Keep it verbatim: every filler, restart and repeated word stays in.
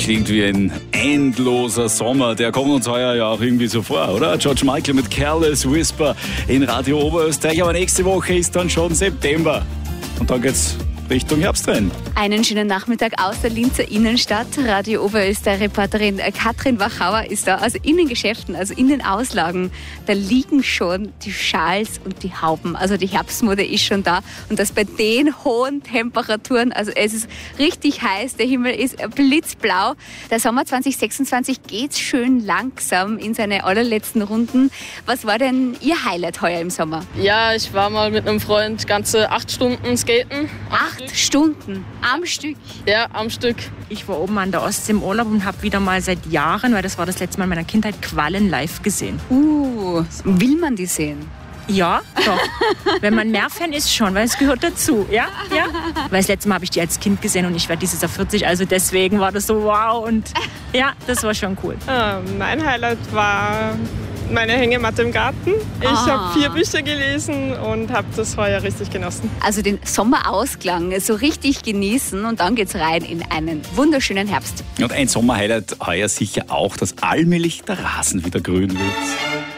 Klingt wie ein endloser Sommer. Der kommt uns heuer ja auch irgendwie so vor, oder? George Michael mit Careless Whisper in Radio Oberösterreich. Aber nächste Woche ist dann schon September. Und dann geht's Richtung Herbst rein. Einen schönen Nachmittag aus der Linzer Innenstadt. Radio Oberösterreich-Reporterin Katrin Wachauer ist da. Also in den Geschäften, also in den Auslagen, da liegen schon die Schals und die Hauben. Also die Herbstmode ist schon da. Und das bei den hohen Temperaturen. Also es ist richtig heiß, der Himmel ist blitzblau. Der Sommer zwanzig sechsundzwanzig geht schön langsam in seine allerletzten Runden. Was war denn Ihr Highlight heuer im Sommer? Ja, ich war mal mit einem Freund ganze acht Stunden skaten. Acht Stunden am Stück? Ja, am Stück. Ich war oben an der Ostsee im Urlaub und habe wieder mal seit Jahren, weil das war das letzte Mal in meiner Kindheit, Quallen live gesehen. Uh, will man die sehen? Ja, doch. Wenn man Meerfan ist, schon, weil es gehört dazu. Ja, ja. Weil das letzte Mal habe ich die als Kind gesehen und ich werde dieses Jahr vierzig, also deswegen war das so wow und ja, das war schon cool. Ah, mein Highlight war meine Hängematte im Garten. Ich Ah. habe vier Bücher gelesen und habe das heuer richtig genossen. Also den Sommerausklang so richtig genießen und dann geht's rein in einen wunderschönen Herbst. Und ein Sommerhighlight heuer sicher auch, dass allmählich der Rasen wieder grün wird.